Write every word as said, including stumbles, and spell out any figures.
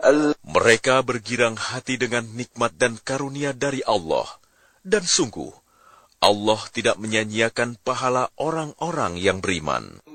Mereka bergirang hati dengan nikmat dan karunia dari Allah. Dan sungguh, Allah tidak menyanyiakan pahala orang-orang yang beriman.